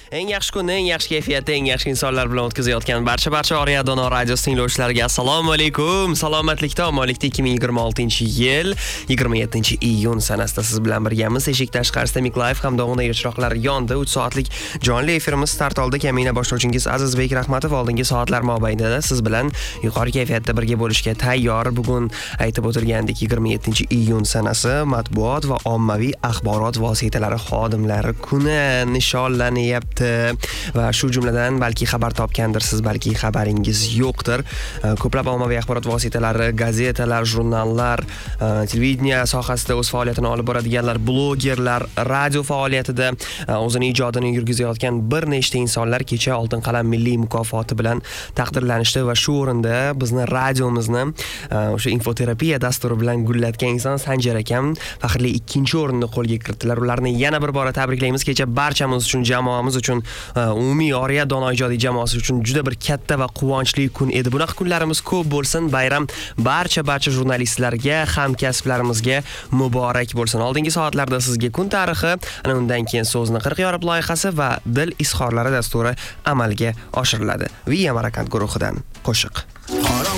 Eng yaxshi kunni, eng yaxshi kayfiyatda, eng yaxshi insonlar bilan o'tkazayotgan barcha Oriya Dono radiosi tinglovchilariga assalomu alaykum. Salomatlikda, omonlikda 2026-yil 27-iyun sanasida siz bilan birgamiz. Eshik tashqarisida Miklayev hamda o'g'il chiroqlar yondi. 3 soatlik jonli efirimiz start oldi. Kamina boshlovchingiz Azizbek Rahmatov oldingi soatlar mobaynida siz bilan yuqori kayfiyatda birga bo'lishga tayyor. Bugun aytib o'tirgandik 27-iyun sanasi matbuot va ommaviy axborot vositalari xodimlari kuni nishonlanyapti va shu jumladan balki xabar topgandirsiz, balki xabaringiz yo'qdir. Ko'plab ommaviy axborot vositalari, gazetalar, jurnallar, televideniya sohasida o'z faoliyatini olib boradiganlar, blogerlar, radio faoliyatida o'zining ijodini yurgizayotgan bir nechta insonlar kecha Oltin qalam milliy mukofoti bilan taqdirlanishdi va shu o'rinda bizni radiomizni o'sha infoterapiya dasturi bilan gullatgan inson Sanjar akam faxrli 2-o'rinni qo'lga kiritdilar. Ularni yana bir bora tabriklaymiz. Kecha barchamiz uchun, jamoamiz uchun, umumiy Oriya Dono ijodiy jamoasi uchun juda bir katta va quvonchli kun edi. Bunaqa kunlarimiz ko'p bo'lsin. Bayram barcha jurnalistlarga, hamkasblarimizga muborak bo'lsin. Oldingi soatlarda sizga kun tarixi, ana undan keyin so'zni 40 yorib loyihasi va dil izhorlari dasturi amalga oshiriladi. Viya Marakand guruhidan qo'shiq.